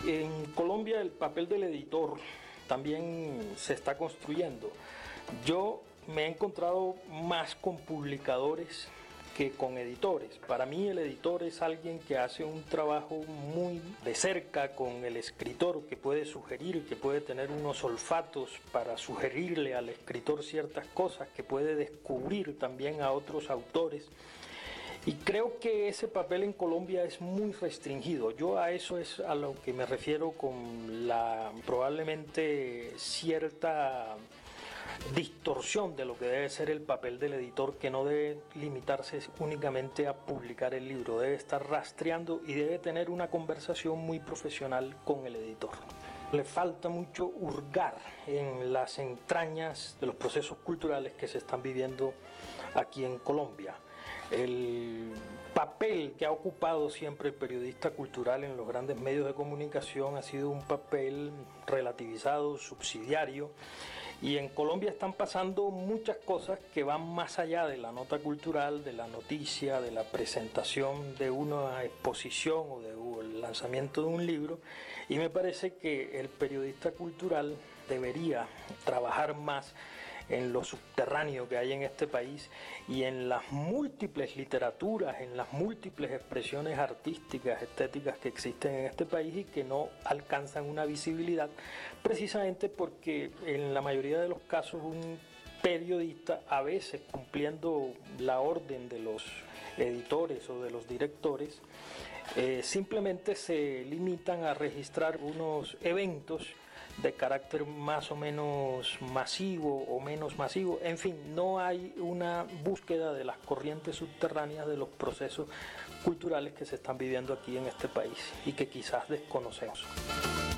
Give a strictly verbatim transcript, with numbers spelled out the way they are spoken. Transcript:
En Colombia el papel del editor también se está construyendo. Yo me he encontrado más con publicadores que con editores. Para mí el editor es alguien que hace un trabajo muy de cerca con el escritor, que puede sugerir, que puede tener unos olfatos para sugerirle al escritor ciertas cosas, que puede descubrir también a otros autores. Y creo que ese papel en Colombia es muy restringido. Yo a eso es a lo que me refiero con la probablemente cierta distorsión de lo que debe ser el papel del editor, que no debe limitarse únicamente a publicar el libro, debe estar rastreando y debe tener una conversación muy profesional con el editor. Le falta mucho hurgar en las entrañas de los procesos culturales que se están viviendo aquí en Colombia. El papel que ha ocupado siempre el periodista cultural en los grandes medios de comunicación ha sido un papel relativizado, subsidiario, y en Colombia están pasando muchas cosas que van más allá de la nota cultural, de la noticia, de la presentación de una exposición o del lanzamiento de un libro, y me parece que el periodista cultural debería trabajar más en lo subterráneo que hay en este país y en las múltiples literaturas, en las múltiples expresiones artísticas, estéticas que existen en este país y que no alcanzan una visibilidad, precisamente porque en la mayoría de los casos un periodista, a veces cumpliendo la orden de los editores o de los directores, eh, simplemente se limitan a registrar unos eventos de carácter más o menos masivo o menos masivo. En fin, no hay una búsqueda de las corrientes subterráneas de los procesos culturales que se están viviendo aquí en este país y que quizás desconocemos.